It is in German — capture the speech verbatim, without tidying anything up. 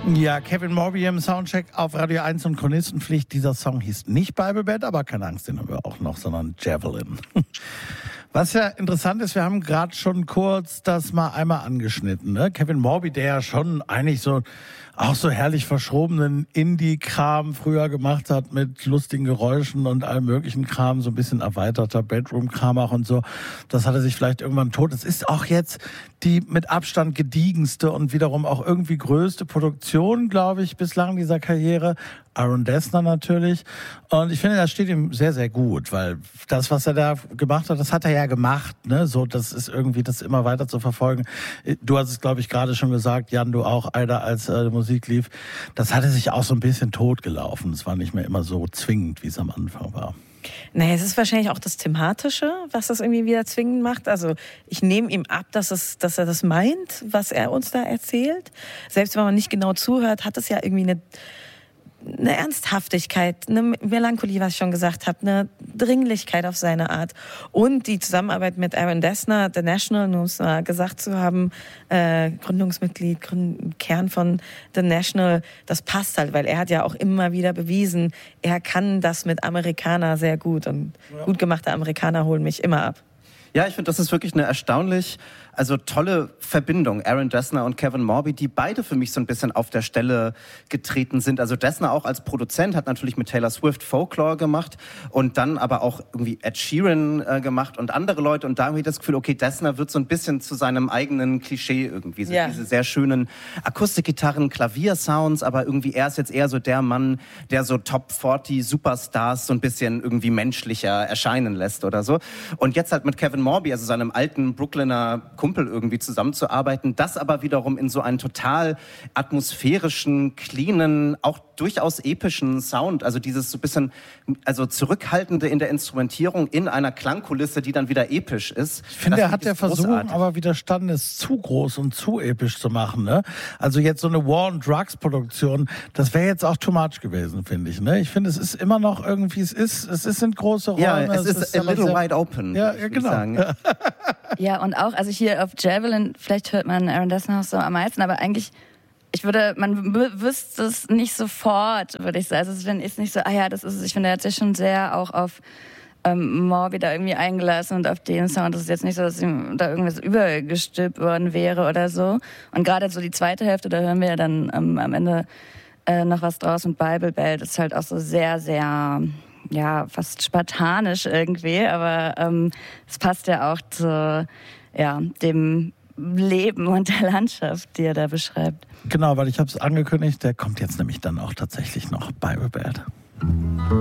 Ja, Kevin Morby im Soundcheck auf Radio eins und Chronistenpflicht. Dieser Song hieß nicht Bible Bed, aber keine Angst, den haben wir auch noch, sondern Javelin. Was ja interessant ist, wir haben gerade schon kurz das mal einmal angeschnitten. Ne? Kevin Morby, der ja schon eigentlich so auch so herrlich verschrobenen Indie-Kram früher gemacht hat mit lustigen Geräuschen und allem möglichen Kram, so ein bisschen erweiterter Bedroom-Kram auch und so. Das hatte sich vielleicht irgendwann tot. Es ist auch jetzt die mit Abstand gediegenste und wiederum auch irgendwie größte Produktion, glaube ich, bislang dieser Karriere. Aaron Dessner natürlich. Und ich finde, das steht ihm sehr, sehr gut, weil das, was er da gemacht hat, das hat er ja gemacht, ne? So, das ist irgendwie, das immer weiter zu verfolgen. Du hast es, glaube ich, gerade schon gesagt, Jan, du auch, Alter, als äh, Musik lief. Das hatte sich auch so ein bisschen totgelaufen. Es war nicht mehr immer so zwingend, wie es am Anfang war. Naja, es ist wahrscheinlich auch das Thematische, was das irgendwie wieder zwingend macht. Also ich nehme ihm ab, dass, es, dass er das meint, was er uns da erzählt. Selbst wenn man nicht genau zuhört, hat es ja irgendwie eine, eine Ernsthaftigkeit, eine Melancholie, was ich schon gesagt habe, eine Dringlichkeit auf seine Art. Und die Zusammenarbeit mit Aaron Dessner, The National, nur um es mal gesagt zu haben, äh, Gründungsmitglied, Gründ- Kern von The National, das passt halt, weil er hat ja auch immer wieder bewiesen, er kann das mit Amerikaner sehr gut. Und ja. Gut gemachte Amerikaner holen mich immer ab. Ja, ich finde, das ist wirklich eine erstaunlich, also tolle Verbindung. Aaron Dessner und Kevin Morby, die beide für mich so ein bisschen auf der Stelle getreten sind. Also Dessner auch als Produzent hat natürlich mit Taylor Swift Folklore gemacht und dann aber auch irgendwie Ed Sheeran äh, gemacht und andere Leute. Und da habe ich das Gefühl, okay, Dessner wird so ein bisschen zu seinem eigenen Klischee irgendwie. So ja. Diese sehr schönen Akustikgitarren, Klaviersounds, aber irgendwie er ist jetzt eher so der Mann, der so Top vierzig Superstars so ein bisschen irgendwie menschlicher erscheinen lässt oder so. Und jetzt halt mit Kevin Morby, also seinem alten Brooklyner Kumpel irgendwie zusammenzuarbeiten, das aber wiederum in so einen total atmosphärischen, cleanen, auch durchaus epischen Sound, also dieses so ein bisschen, also zurückhaltende in der Instrumentierung in einer Klangkulisse, die dann wieder episch ist. Ich finde, er hat der Versuchung aber widerstanden, es zu groß und zu episch zu machen. Ne? Also jetzt so eine War and Drugs Produktion, das wäre jetzt auch too much gewesen, finde ich. Ne? Ich finde, es ist immer noch irgendwie, es ist, es ist in große Räume. Ja, es, es ist, ist a little sehr, wide open. Ja, ja genau. Sagen. Ja, und auch, also hier auf Javelin, vielleicht hört man Aaron Dessner so am meisten, aber eigentlich, ich würde, man w- wüsste es nicht sofort, würde ich sagen. Also es ist nicht so, ah ja, das ist es. Ich finde, er hat sich schon sehr auch auf ähm, Morby da irgendwie eingelassen und auf den Sound. Das ist jetzt nicht so, dass ihm da irgendwas übergestülpt worden wäre oder so. Und gerade so die zweite Hälfte, da hören wir ja dann ähm, am Ende äh, noch was draus. Und Bible Belt ist halt auch so sehr, sehr, ja, fast spartanisch irgendwie. Aber ähm, es passt ja auch zu, ja, dem Leben und der Landschaft, die er da beschreibt. Genau, weil ich habe es angekündigt, der kommt jetzt nämlich dann auch tatsächlich noch Bible Belt.